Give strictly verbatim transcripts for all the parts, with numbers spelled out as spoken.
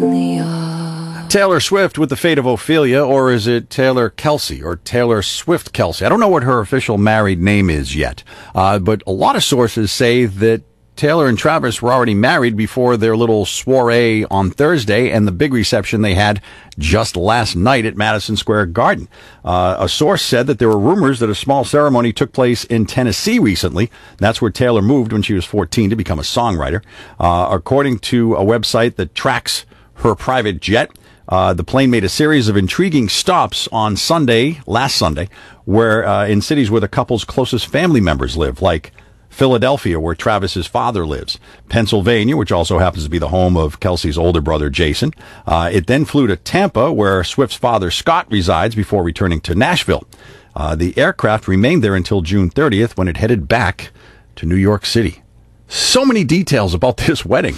the yard. Taylor Swift with the fate of Ophelia, or is it Taylor Kelsey or Taylor Swift Kelsey? I don't know what her official married name is yet, uh, but a lot of sources say that Taylor and Travis were already married before their little soiree on Thursday and the big reception they had just last night at Madison Square Garden. Uh, a source said that there were rumors that a small ceremony took place in Tennessee recently. That's where Taylor moved when she was fourteen to become a songwriter. Uh, according to a website that tracks her private jet, Uh, the plane made a series of intriguing stops on Sunday, last Sunday, where uh, in cities where the couple's closest family members live, like Philadelphia, where Travis's father lives, Pennsylvania, which also happens to be the home of Kelsey's older brother, Jason. Uh, it then flew to Tampa, where Swift's father, Scott, resides before returning to Nashville. Uh, the aircraft remained there until June thirtieth when it headed back to New York City. So many details about this wedding.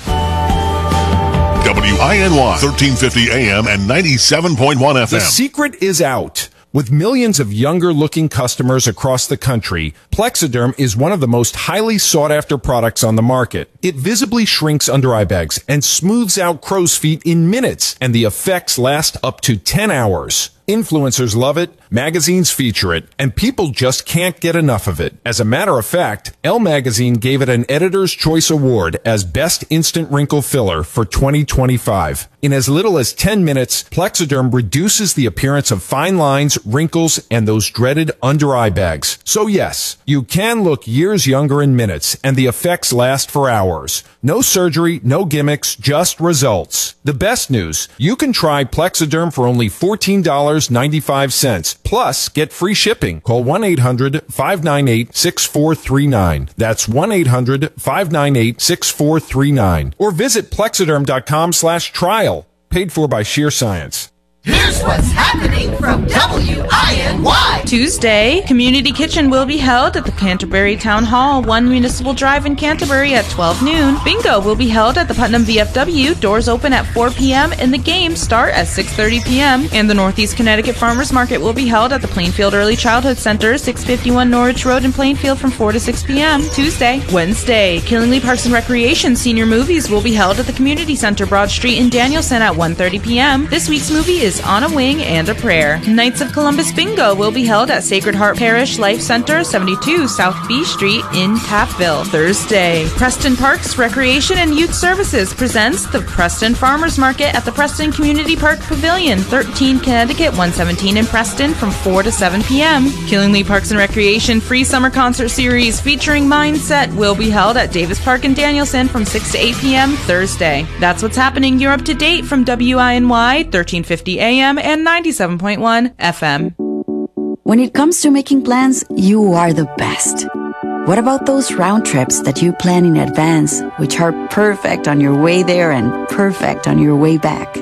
W I N Y, thirteen fifty A M and ninety-seven point one F M. The secret is out. With millions of younger-looking customers across the country, Plexiderm is one of the most highly sought-after products on the market. It visibly shrinks under-eye bags and smooths out crow's feet in minutes, and the effects last up to ten hours. Influencers love it, magazines feature it, and people just can't get enough of it. As a matter of fact, Elle Magazine gave it an Editor's Choice Award as Best Instant Wrinkle Filler for twenty twenty-five. In as little as ten minutes, Plexiderm reduces the appearance of fine lines, wrinkles, and those dreaded under-eye bags. So yes, you can look years younger in minutes, and the effects last for hours. No surgery, no gimmicks, just results. The best news, you can try Plexiderm for only fourteen dollars and ninety-five cents. Plus, get free shipping. Call one eight hundred, five nine eight, six four three nine. That's one eight hundred, five nine eight, six four three nine. Or visit plexiderm.com slash trial. Paid for by Sheer Science. Here's what's happening from W I N Y. Tuesday, Community Kitchen will be held at the Canterbury Town Hall, one Municipal Drive in Canterbury at twelve noon. Bingo will be held at the Putnam V F W. Doors open at four p.m. and the games start at six thirty p.m. And the Northeast Connecticut Farmers Market will be held at the Plainfield Early Childhood Center, six fifty-one Norwich Road in Plainfield from four to six p.m. Tuesday. Wednesday, Killingly Parks and Recreation Senior Movies will be held at the Community Center, Broad Street in Danielson at one thirty p.m. This week's movie is On a Wing and a Prayer. Knights of Columbus Bingo will be held at Sacred Heart Parish Life Center, seventy-two South B Street in Taffville. Thursday, Preston Parks Recreation and Youth Services presents the Preston Farmers Market at the Preston Community Park Pavilion, thirteen Connecticut, one seventeen in Preston from four to seven p.m. Killingly Parks and Recreation Free Summer Concert Series featuring Mindset will be held at Davis Park in Danielson from six to eight p.m. Thursday. That's what's happening. You're up to date from W I N Y, thirteen fifty A M and ninety-seven point one F M. When it comes to making plans, you are the best. What about those round trips that you plan in advance, which are perfect on your way there and perfect on your way back?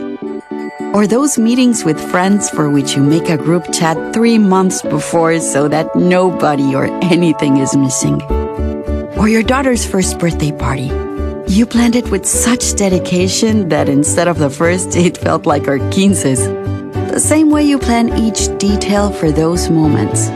Or those meetings with friends for which you make a group chat three months before so that nobody or anything is missing? Or your daughter's first birthday party. You planned it with such dedication that instead of the first, it felt like our quinces. The same way you plan each detail for those moments.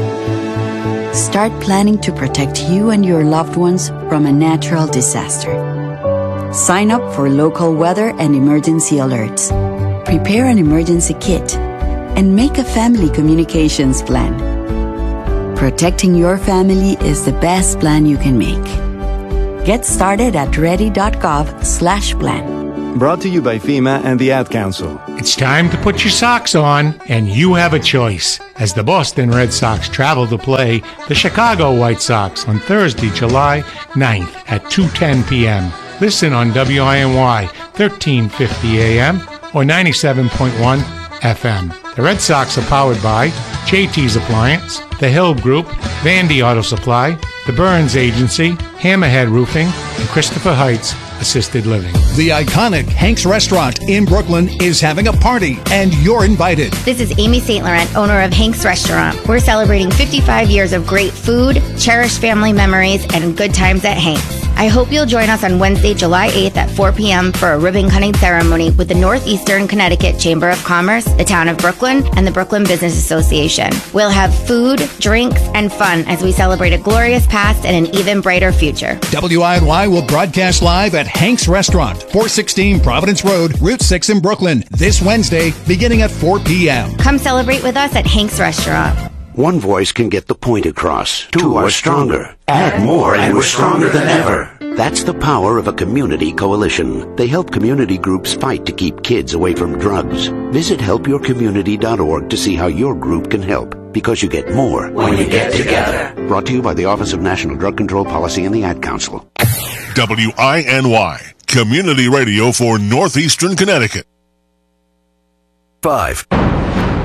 Start planning to protect you and your loved ones from a natural disaster. Sign up for local weather and emergency alerts. Prepare an emergency kit and make a family communications plan. Protecting your family is the best plan you can make. Get started at ready.gov slash plan. Brought to you by FEMA and the Ad Council. It's time to put your socks on, and you have a choice. As the Boston Red Sox travel to play the Chicago White Sox on Thursday, July ninth at two ten p.m. Listen on W I N Y, thirteen fifty A M or ninety-seven point one F M. The Red Sox are powered by J T's Appliance, The Hill Group, Vandy Auto Supply, The Burns Agency, Hammerhead Roofing, and Christopher Heights Assisted Living. The iconic Hank's Restaurant in Brooklyn is having a party, and you're invited. This is Amy Saint Laurent, owner of Hank's Restaurant. We're celebrating fifty-five years of great food, cherished family memories, and good times at Hank's. I hope you'll join us on Wednesday, July eighth at four p.m. for a ribbon cutting ceremony with the Northeastern Connecticut Chamber of Commerce, the Town of Brooklyn, and the Brooklyn Business Association. We'll have food, drinks, and fun as we celebrate a glorious past and an even brighter future. W I N Y will broadcast live at Hank's Restaurant, four sixteen Providence Road, Route six in Brooklyn, this Wednesday, beginning at four p.m. Come celebrate with us at Hank's Restaurant. One voice can get the point across. Two are stronger. Add more and we're stronger than ever. That's the power of a community coalition. They help community groups fight to keep kids away from drugs. Visit help your community dot org to see how your group can help. Because you get more when you get together. Brought to you by the Office of National Drug Control Policy and the Ad Council. W I N Y, Community Radio for Northeastern Connecticut. Five.